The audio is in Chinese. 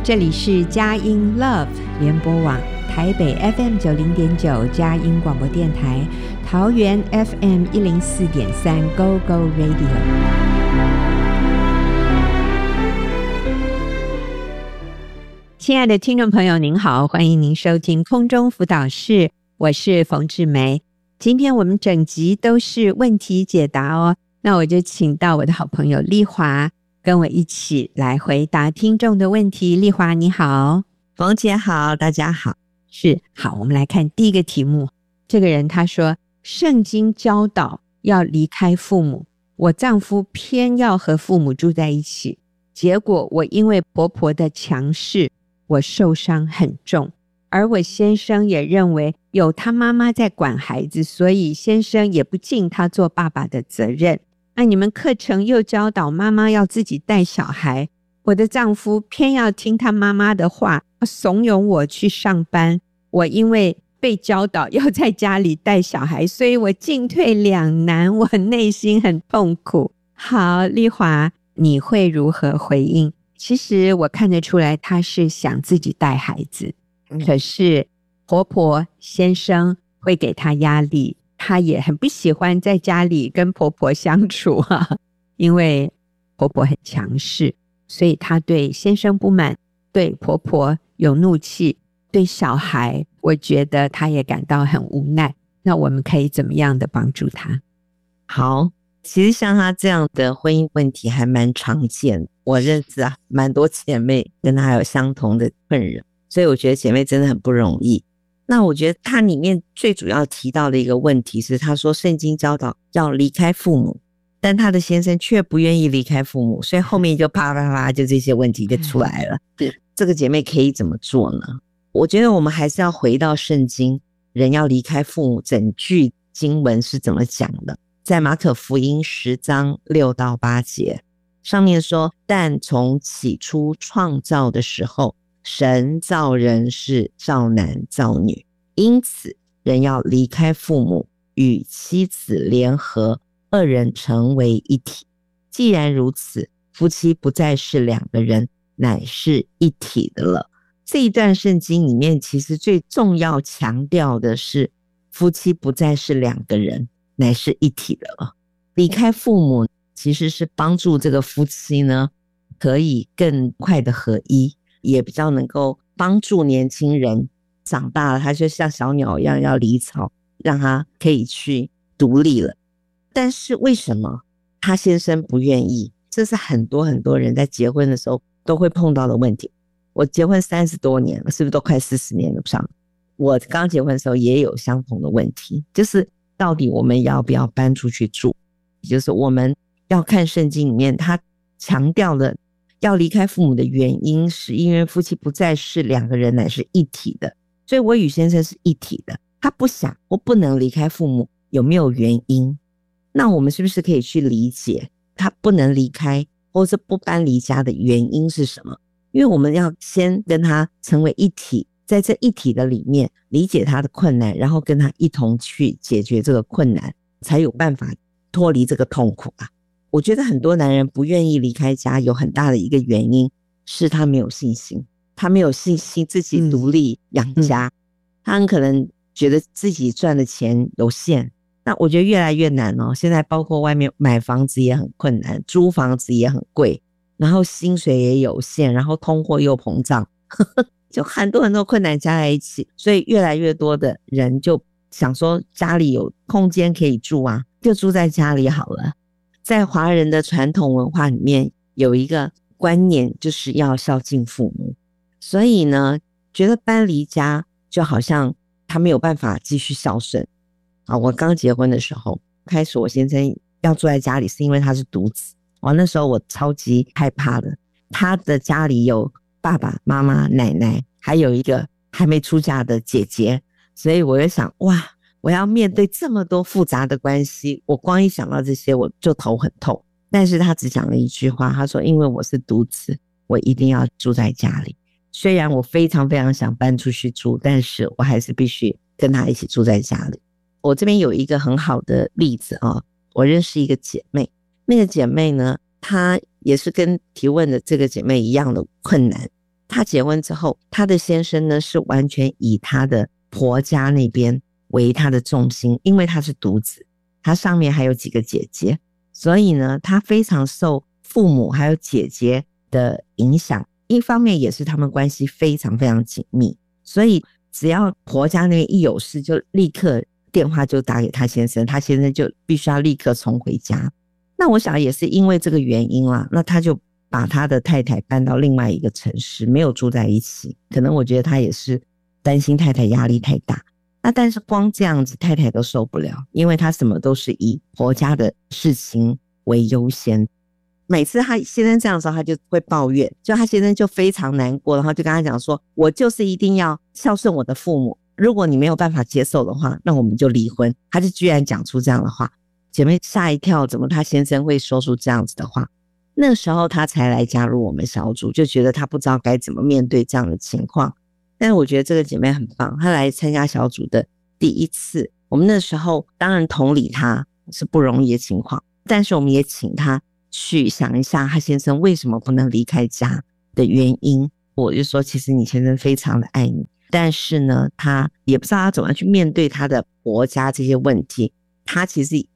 这里是佳音 Love 联播网，台北 FM90.9 佳音广播电台，桃园 FM104.3 Go Go Radio。 亲爱的听众朋友您好，欢迎您收听空中辅导室，我是冯志梅。今天我们整集都是问题解答哦，那我就请到我的好朋友丽华跟我一起来回答听众的问题。丽华你好。 冯姐好，大家好。 是，好，我们来看第一个题目。这个人他说，圣经教导要离开父母，我丈夫偏要和父母住在一起，结果我因为婆婆的强势，我受伤很重，而我先生也认为有他妈妈在管孩子，所以先生也不尽他做爸爸的责任。那你们课程又教导妈妈要自己带小孩，我的丈夫偏要听他妈妈的话，怂恿我去上班，我因为被教导要在家里带小孩，所以我进退两难，我内心很痛苦。好，丽华你会如何回应？其实我看得出来她是想自己带孩子，可是婆婆先生会给她压力，她也很不喜欢在家里跟婆婆相处因为婆婆很强势，所以她对先生不满，对婆婆有怒气，对小孩我觉得她也感到很无奈。那我们可以怎么样的帮助她？ 好，其实像她这样的婚姻问题还蛮常见的，我认识蛮多姐妹跟她有相同的困扰，所以我觉得姐妹真的很不容易。那我觉得她里面最主要提到的一个问题是，她说圣经教导要离开父母，但她的先生却不愿意离开父母，所以后面就啪啪啪就这些问题就出来了。这个姐妹可以怎么做呢？我觉得我们还是要回到圣经，人要离开父母整句经文是怎么讲的。在马可福音10章6到8节上面说，但从起初创造的时候，神造人是造男造女，因此人要离开父母，与妻子联合，二人成为一体。既然如此，夫妻不再是两个人，乃是一体的了。这一段圣经里面其实最重要强调的是，夫妻不再是两个人，乃是一体的了。离开父母其实是帮助这个夫妻呢可以更快的合一，也比较能够帮助年轻人长大了，他就像小鸟一样要离巢，让他可以去独立了。但是为什么他先生不愿意？这是很多很多人在结婚的时候都会碰到的问题。我结婚30多年了，是不是都快40年了上？我刚结婚的时候也有相同的问题，就是到底我们要不要搬出去住？就是我们要看圣经里面他强调的要离开父母的原因，是因为夫妻不再是两个人，乃是一体的。所以我与先生是一体的，他不想或不能离开父母，有没有原因？那我们是不是可以去理解他不能离开或是不搬离家的原因是什么？因为我们要先跟他成为一体，在这一体的里面理解他的困难，然后跟他一同去解决这个困难，才有办法脱离这个痛苦啊。我觉得很多男人不愿意离开家，有很大的一个原因是他没有信心，他没有信心自己独立养家，他很可能觉得自己赚的钱有限。那我觉得越来越难哦，现在包括外面买房子也很困难，租房子也很贵，然后薪水也有限，然后通货又膨胀就很多很多困难加在一起，所以越来越多的人就想说家里有空间可以住啊，就住在家里好了。在华人的传统文化里面有一个观念，就是要孝敬父母，所以呢觉得搬离家就好像他没有办法继续孝顺。我刚结婚的时候，开始我先生要住在家里是因为他是独子，那时候我超级害怕的。他的家里有爸爸妈妈奶奶，还有一个还没出嫁的姐姐，所以我就想，哇，我要面对这么多复杂的关系，我光一想到这些我就头很痛。但是他只讲了一句话，他说因为我是独子，我一定要住在家里。虽然我非常非常想搬出去住，但是我还是必须跟他一起住在家里。我这边有一个很好的例子我认识一个姐妹，那个姐妹呢她也是跟提问的这个姐妹一样的困难， 她结婚之后，她的先生呢是完全以她的婆家那边为她的重心，因为她是独子，她上面还有几个姐姐，所以呢她非常受父母还有姐姐的影响，一方面也是他们关系非常非常紧密，所以只要婆家那边一有事，就立刻电话就打给她先生，她先生就必须要立刻冲回家。那我想也是因为这个原因啦，那他就把他的太太搬到另外一个城市，没有住在一起。可能我觉得他也是担心太太压力太大。那但是光这样子太太都受不了，因为他什么都是以婆家的事情为优先。每次他先生这样的时候，他就会抱怨，就他先生就非常难过，然后就跟他讲说，我就是一定要孝顺我的父母，如果你没有办法接受的话，那我们就离婚。他就居然讲出这样的话，姐妹吓一跳，怎么他先生会说出这样子的话？那时候他才来加入我们小组，就觉得他不知道该怎么面对这样的情况。但是我觉得这个姐妹很棒，她来参加小组的第一次，我们那时候当然同理她是不容易的情况，但是我们也请她去想一下她先生为什么不能离开家的原因。我就说其实你先生非常的爱你，但是呢他也不知道他怎么样去面对他的婆家这些问题，他其实